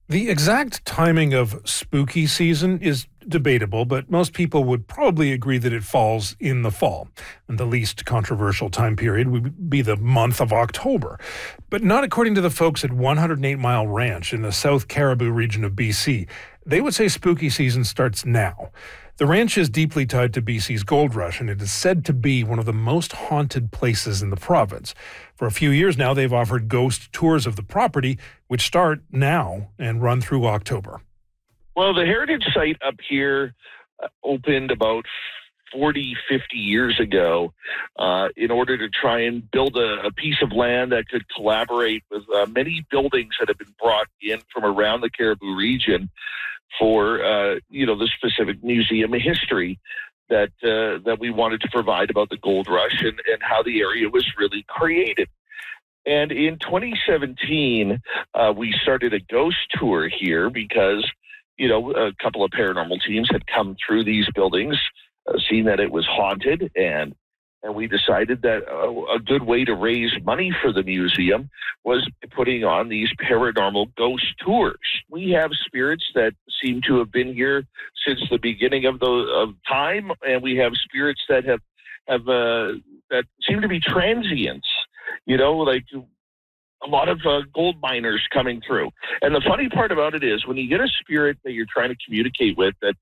The exact timing of spooky season is debatable, but most people would probably agree that it falls in the fall. And the least controversial time period would be the month of October. But not according to the folks at 108 Mile Ranch in the South Caribou region of BC. They would say spooky season starts now. The ranch is deeply tied to BC's gold rush, and it is said to be one of the most haunted places in the province. For a few years now, they've offered ghost tours of the property, which start now and run through October. Well, the heritage site up here opened about 40, 50 years ago in order to try and build a piece of land that could collaborate with many buildings that have been brought in from around the Caribou region for, the specific museum history that we wanted to provide about the gold rush and how the area was really created. And in 2017, we started a ghost tour here because, a couple of paranormal teams had come through these buildings, seen that it was haunted, and we decided that a good way to raise money for the museum was putting on these paranormal ghost tours. We have spirits that seem to have been here since the beginning of time, and we have spirits that have that seem to be transients. Like a lot of gold miners coming through. And the funny part about it is when you get a spirit that you're trying to communicate with that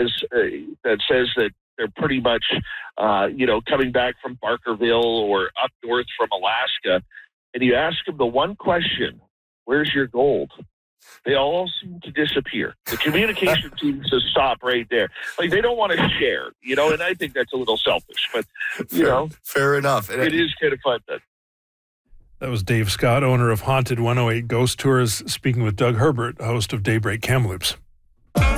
says that they're pretty much, coming back from Barkerville or up north from Alaska, and you ask them the one question, where's your gold? They all seem to disappear. The communication seems to stop right there. Like they don't want to share, and I think that's a little selfish, but, Fair enough. It is kind of fun then. That was Dave Scott, owner of Haunted 108 Ghost Tours, speaking with Doug Herbert, host of Daybreak Kamloops.